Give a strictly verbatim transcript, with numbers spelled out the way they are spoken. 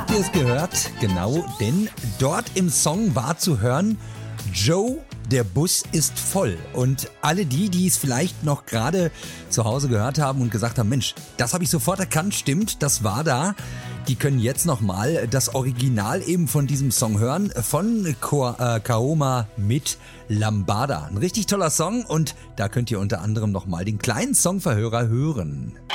Habt ihr es gehört? Genau, denn dort im Song war zu hören, Joe, der Bus ist voll. Und alle die, die es vielleicht noch gerade zu Hause gehört haben und gesagt haben, Mensch, das habe ich sofort erkannt, stimmt, das war da. Die können jetzt nochmal das Original eben von diesem Song hören, von Ko- äh, Kaoma mit Lambada. Ein richtig toller Song und da könnt ihr unter anderem nochmal den kleinen Songverhörer hören.